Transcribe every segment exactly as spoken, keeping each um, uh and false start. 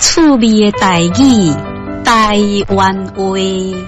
趣味的台语，台湾话。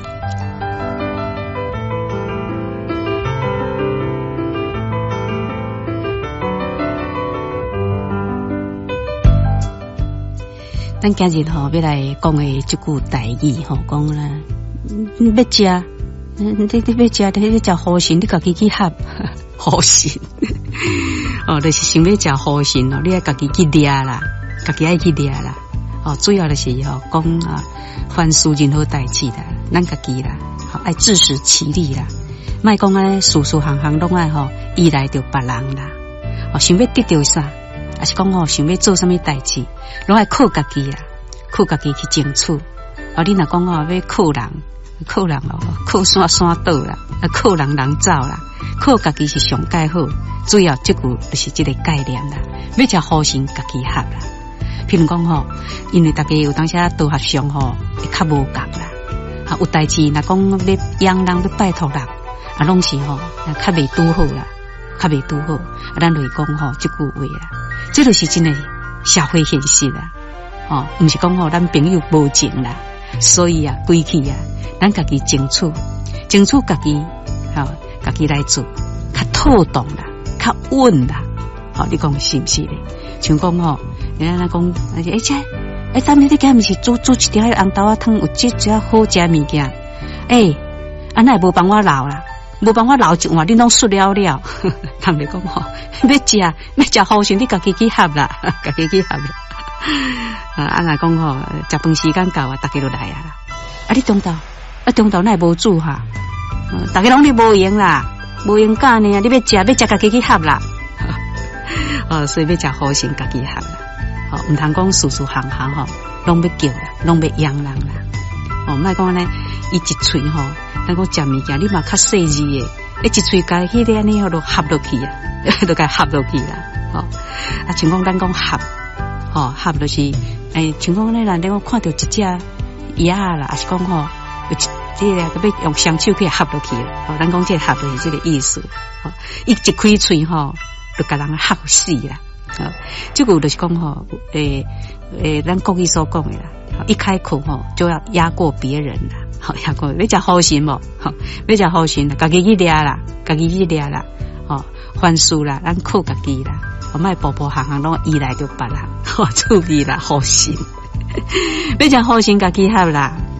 咱今日吼要来讲的这句台语吼，讲啦，要食，你你要食，你要食好心，你家己去合好心，哦，就是想要食好心咯，你要家己去掠啦，家己爱去掠啦，哦，主要就是吼讲啊，凡事任何代志啦，咱家己啦，好爱自食其力啦，莫讲安尼事事行行拢爱吼依赖着别人啦，哦，想要得到啥？还是讲吼，想要做什么代志，拢爱靠家己啦，靠家己去争取。啊，你若讲吼要靠人，靠人哦，靠山山倒啦，啊靠人人走啦，靠家己是上介好。主要这句就是这个概念啦。要食好心家己合啦。譬如讲吼，因为大家有当时啊道合上吼会较无共啦，啊有代志若讲要央人要拜托人，啊拢是吼较袂拄好啦。较袂拄好，啊，咱来讲吼，这句话啦，这就是真诶社会现实啦，哦，毋是讲吼，咱朋友无情啦，所以啊，归去啊，咱家己争取，争取家己，吼，家己来做，较妥当啦，较稳啦，哦，你讲是毋是咧？像讲吼，人家讲，而且，哎，咱你今毋是煮煮一条红豆仔汤，有这只好食物件，哎，安那无帮我留啦。无办法留一碗，你拢输了了。人哋讲吼，要食要食好心，你家己去合啦，家己去合啦。啊，啊若讲吼，食饭时间到啊，大家就来啊啦。啊，你中昼啊中昼那无煮哈，大家拢你无闲啦，无闲干呢，你要食要食家己去合啦。哦，所以要食好心家己合啦。哦，唔通讲事事行行吼，拢要叫啦，拢要养人啦。哦，莫讲呢，伊一喙吼。咱讲食物件，你嘛较细致诶，你一喙甲迄个安尼，就合落去啊，就甲合落去啦，吼、哦。啊，像讲咱讲合，吼、哦、合就是，诶、欸，像讲咧，人哋讲看到一只鸭啦，还是讲吼，有一个要用双手去合落去啦，哦，咱讲这合就是这个意思，吼、哦，伊一开喙吼，就甲人合死啦，哦，这个就是讲吼，诶、欸、诶、欸，咱国语所讲的啦，一开口吼就要压过别人啦。好，压过要食好心无？好，要食好心啦，家己去掠啦，家己去掠啦，哦，凡事啦，咱靠家己啦，我莫步步行行拢依赖着别人，好注意啦，好心，要食好心家己合啦。